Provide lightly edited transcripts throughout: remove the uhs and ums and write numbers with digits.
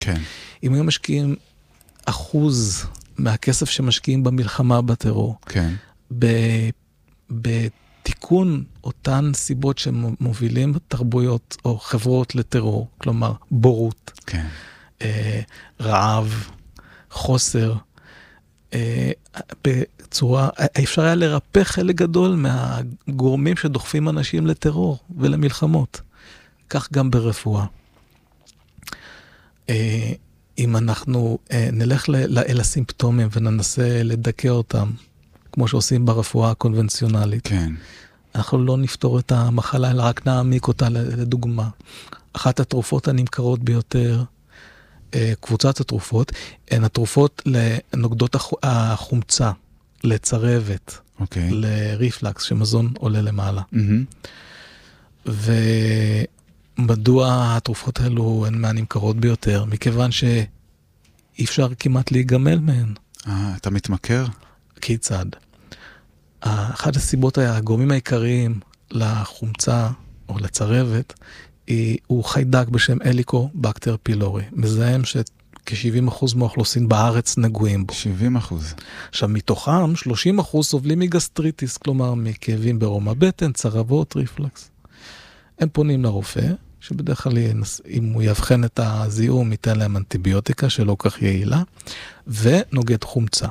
כן. אם היו משקיעים 1% מהכסף שמשקיעים במלחמה בטרור, כן. בתיקון אותן סיבות שמובילים תרבויות או חברות לטרור, כלומר בורות, כן. רעב, חוסר, בצורה, אפשר היה לרפא חלק גדול מהגורמים שדוחפים אנשים לטרור ולמלחמות. כך גם ברפואה. אם אנחנו נלך אל הסימפטומים וננסה לדכא אותם, כמו שעושים ברפואה הקונבנציונלית, כן. אנחנו לא נפתור את המחלה, אלא רק נעמיק אותה לדוגמה. אחת התרופות הנמכרות ביותר, קבוצת התרופות, הן התרופות לנוגדות החומצה, לצרבת, לריפלקס, שמזון עולה למעלה. ומדוע התרופות האלו הן מהנמכרות ביותר? מכיוון שאי אפשר כמעט להיגמל מהן. אתה מתמכר? כיצד? אחת הסיבות, הגורמים העיקריים לחומצה או לצרבת, הוא חיידק בשם אליקובקטר פילורי, מזהם שכ-70% מהאוכלוסין בארץ נגועים בו. 70%. עכשיו, מתוכם 30% סובלים מגסטריטיס, כלומר מכאבים ברום הבטן, צרבות, ריפלקס. הם פונים לרופא, שבדרך כלל אם הוא יבחן את הזיהום, ייתן להם אנטיביוטיקה שלא כך יעילה, ונוגד חומצה.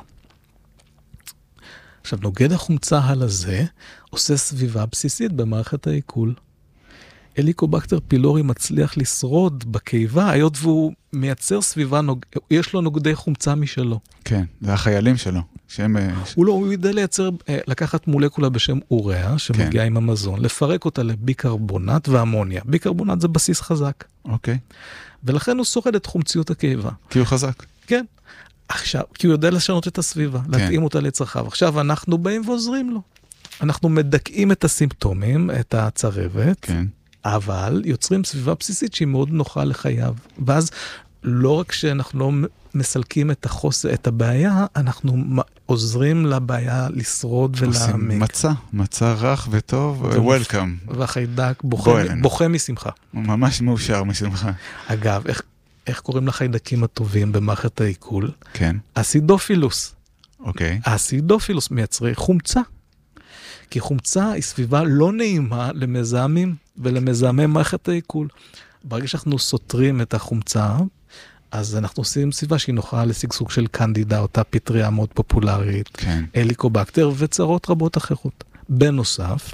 עכשיו, נוגד החומצה הזה עושה סביבה בסיסית במערכת העיכול. אליקובקטר פילורי מצליח לשרוד בקיבה, היות והוא מייצר סביבה, יש לו נוגדי חומצה משלו. כן, זה החיילים שלו. הוא יודע לייצר, לקחת מולקולה בשם אוריה, שמגיעה עם המזון, לפרק אותה לביקרבונט ואמוניה. ביקרבונט זה בסיס חזק. אוקיי. ולכן הוא שורד את חומציות הקיבה. כי הוא חזק. כן. עכשיו, כי הוא יודע לשנות את הסביבה, להתאים אותה לצרכיו. עכשיו אנחנו באים ועוזרים לו. אנחנו מדכאים את הסימפטומים, את הצרבת, כן. אבל יוצרים סביבה בסיסית שהיא מאוד נוחה לחייו. ואז לא רק שאנחנו לא מסלקים את החוסר, את הבעיה, אנחנו עוזרים לבעיה לשרוד ולהעמיק. עושים מצע רך וטוב, וולקאם. והחיידק בוכה משמחה. הוא ממש מאושר משמחה. אגב, איך קוראים לחיידקים הטובים במערכת העיכול? כן. אסידופילוס. אוקיי. האסידופילוס מייצרי חומצה. כי חומצה היא סביבה לא נעימה למזהמים ולמזהמי מערכת העיכול. ברגע שאנחנו סותרים את החומצה, אז אנחנו עושים סביבה שהיא נוחה לסגסוג של קנדידה, אותה פטריה מאוד פופולרית, כן. אליקובקטר וצרות רבות אחרות. בנוסף,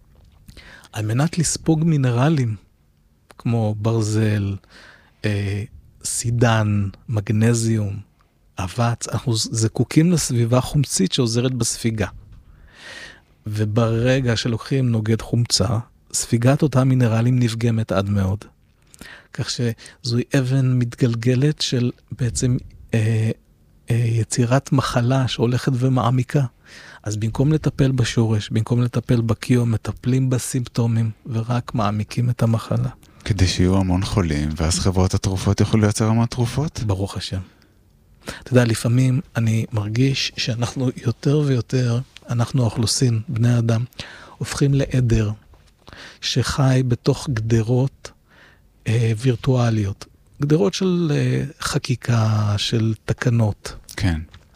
על מנת לספוג מינרלים, כמו ברזל, סידן, מגנזיום, אבץ, אנחנו זקוקים לסביבה חומצית שעוזרת בספיגה. וברגע שלוקחים נוגד חומצה, ספיגת אותם מינרלים נפגמת עד מאוד. כך שזוהי אבן מתגלגלת של בעצם יצירת מחלה שהולכת ומעמיקה. אז במקום לטפל בשורש, במקום לטפל בקיום, מטפלים בסימפטומים ורק מעמיקים את המחלה. כדי שיהיו המון חולים, ואז חברות התרופות יכולו לייצר המון תרופות? ברוך השם. אתה יודע, לפעמים אני מרגיש שאנחנו יותר ויותר, אנחנו האוכלוסין, בני אדם, הופכים לעדר שחי בתוך גדרות וירטואליות. גדרות של חקיקה, של תקנות. כן.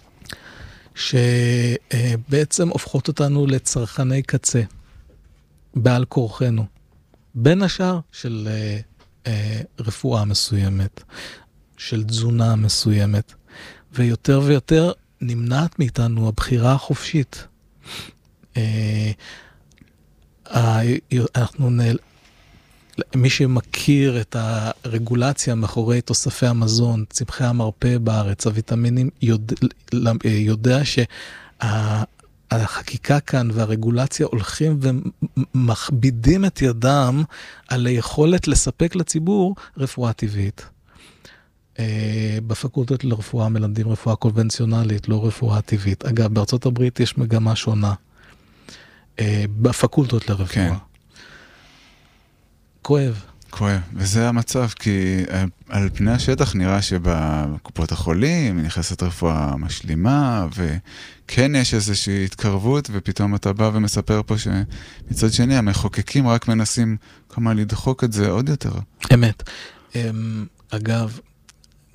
שבעצם הופכות אותנו לצרכני קצה, בעל כורחנו. בין השאר של רפואה מסוימת, של תזונה מסוימת, ויותר ויותר נמנעת מאיתנו הבחירה החופשית. מי שמכיר את הרגולציה מאחורי תוספי המזון, צמחי המרפא בארץ, הוויטמינים, יודע שהחקיקה כאן והרגולציה הולכים ומכבידים את ידם על היכולת לספק לציבור רפואה טבעית. בפקולטות לרפואה מלמדים רפואה קונבנציונלית, לא רפואה טבעית. אגב, בארצות הברית יש מגמה שונה. בפקולטות לרפואה. כן. כואב. כואב, וזה המצב, כי על פני השטח נראה שבקופות החולים נכנסת רפואה משלימה, וכן יש איזושהי התקרבות, ופתאום אתה בא ומספר פה שמצד שני המחוקקים רק מנסים כמה לדחוק את זה עוד יותר. אמת. אגב,